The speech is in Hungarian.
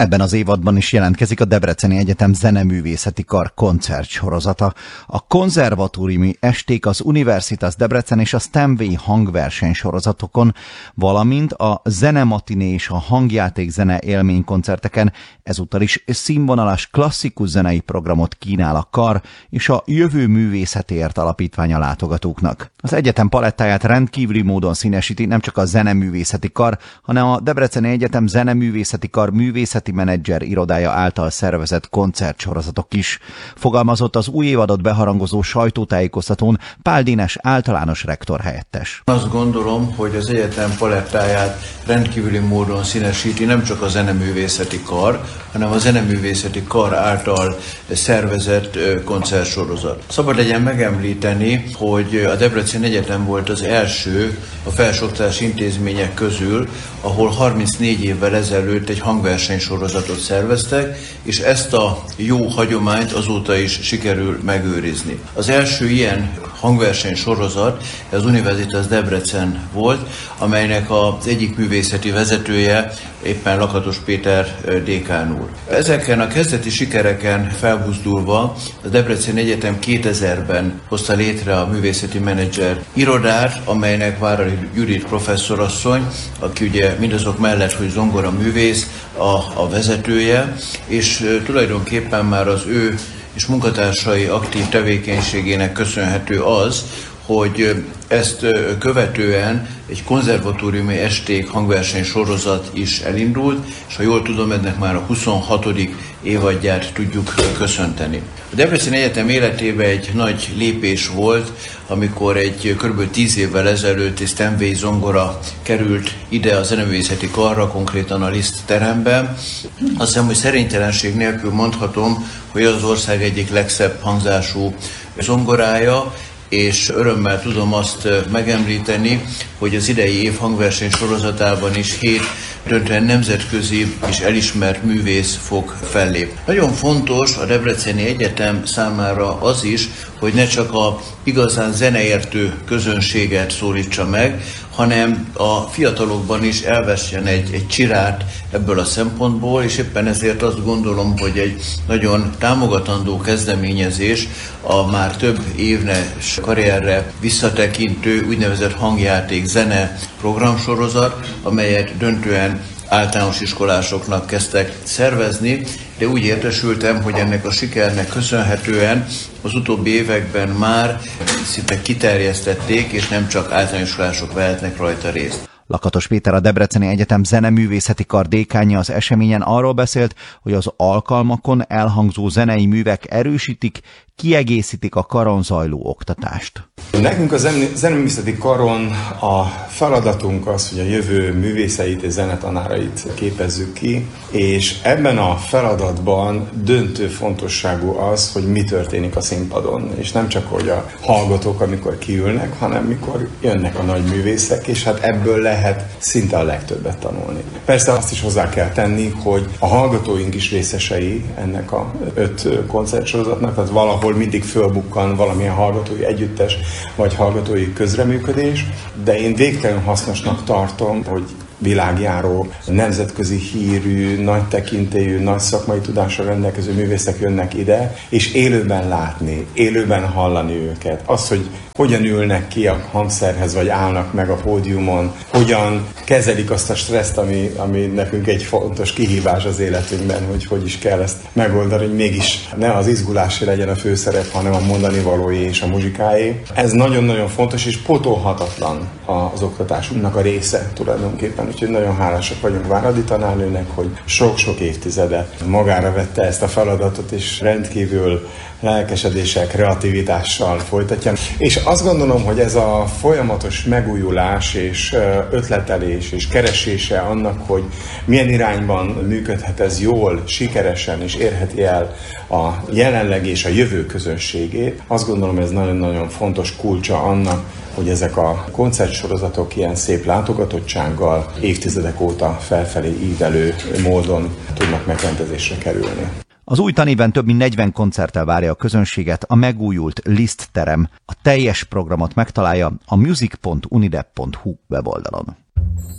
Ebben az évadban is jelentkezik a Debreceni Egyetem Zeneművészeti Kar koncertsorozata. A konzervatóriumi esték, az Universitas Debrecen és a Stanway hangverseny sorozatokon, valamint a zenematiné és a hangjátékzene élménykoncerteken ezúttal is színvonalas klasszikus zenei programot kínál a kar és a Jövő Művészetéért Alapítvány a látogatóknak. Az egyetem palettáját rendkívüli módon színesíti nem csak a Zeneművészeti Kar, hanem a Debreceni Egyetem Zeneművészeti Kar művészeti menedzser irodája által szervezett koncertsorozatok is. Fogalmazott az új évadot beharangozó sajtótájékoztatón Pál Dénes általános rektor helyettes. Azt gondolom, hogy az egyetem palettáját rendkívüli módon színesíti nem csak a Zeneművészeti Kar, hanem a Zeneművészeti Kar által szervezett koncertsorozat. Szabad legyen megemlíteni, hogy a Debreceni Egyetem volt az első a felsőoktatási intézmények közül, ahol 34 évvel ezelőtt egy hangversenysorozatot szerveztek, és ezt a jó hagyományt azóta is sikerül megőrizni. Az első ilyen hangversenysorozat az Universitas Debrecen volt, amelynek az egyik művészeti vezetője éppen Lakatos Péter dékán úr. Ezeken a kezdeti sikereken felbuzdulva a Debreceni Egyetem 2000-ben hozta létre a művészeti menedzser irodát, amelynek Váradi Judit professzorasszony, aki ugye mindazok mellett, hogy zongora művész, a vezetője, és tulajdonképpen már az ő és munkatársai aktív tevékenységének köszönhető az, hogy ezt követően egy konzervatóriumi esték hangverseny sorozat is elindult, és ha jól tudom, ennek már a 26. évadját tudjuk köszönteni. A Debreceni Egyetem életében egy nagy lépés volt, amikor egy kb. 10 évvel ezelőtt egy Stanway zongora került ide a Zeneművészeti Karra, konkrétan a Liszt terembe. Azt hiszem, hogy szerénytelenség nélkül mondhatom, hogy az ország egyik legszebb hangzású zongorája, és örömmel tudom azt megemlíteni, hogy az idei év hangverseny sorozatában is 7 döntően nemzetközi és elismert művész fog fellépni. Nagyon fontos a Debreceni Egyetem számára az is, hogy ne csak a igazán zeneértő közönséget szólítsa meg, hanem a fiatalokban is elvesjen egy csirát ebből a szempontból, és éppen ezért azt gondolom, hogy egy nagyon támogatandó kezdeményezés a már több éves karrierre visszatekintő úgynevezett hangjáték zene programsorozat, amelyet döntően általános iskolásoknak kezdtek szervezni, de úgy értesültem, hogy ennek a sikernek köszönhetően az utóbbi években már szinte kiterjesztették, és nem csak általános iskolások vehetnek rajta részt. Lakatos Péter, a Debreceni Egyetem Zeneművészeti Kar dékánja az eseményen arról beszélt, hogy az alkalmakon elhangzó zenei művek erősítik, kiegészítik a karon zajló oktatást. Nekünk a Zeneművészeti Karon a feladatunk az, hogy a jövő művészeit és zenetanárait képezzük ki, és ebben a feladatban döntő fontosságú az, hogy mi történik a színpadon, és nem csak, hogy a hallgatók, amikor kiülnek, hanem mikor jönnek a nagy művészek, és hát ebből lehet szinte a legtöbbet tanulni. Persze azt is hozzá kell tenni, hogy a hallgatóink is részesei ennek a 5 koncertsorozatnak, tehát valahol mindig fölbukkan valamilyen hallgatói együttes, vagy hallgatói közreműködés, de én végtelenül hasznosnak tartom, hogy világjáró, nemzetközi hírű, nagy tekintélyű, nagy szakmai tudással rendelkező művészek jönnek ide, és élőben látni, élőben hallani őket. Az, hogy hogyan ülnek ki a hangszerhez, vagy állnak meg a pódiumon, hogyan kezelik azt a stresszt, ami nekünk egy fontos kihívás az életünkben, hogy is kell ezt megoldani, hogy mégis ne az izgulási legyen a főszerep, hanem a mondani valói és a muzsikáé. Ez nagyon-nagyon fontos és pótolhatatlan az oktatásunknak a része tulajdonképpen. Úgyhogy nagyon hálásak vagyunk Váradi tanárnőnek, hogy sok-sok évtizede magára vette ezt a feladatot, és rendkívül lelkesedéssel, kreativitással folytatja. És azt gondolom, hogy ez a folyamatos megújulás és ötletelés és keresése annak, hogy milyen irányban működhet ez jól, sikeresen és érheti el a jelenleg és a jövő közönségét, azt gondolom, ez nagyon-nagyon fontos kulcsa annak, hogy ezek a koncertsorozatok ilyen szép látogatottsággal évtizedek óta felfelé ívelő módon tudnak megrendezésre kerülni. Az új tanévben több mint 40 koncerttel várja a közönséget a megújult Liszt terem. A teljes programot megtalálja a music.unidep.hu weboldalon.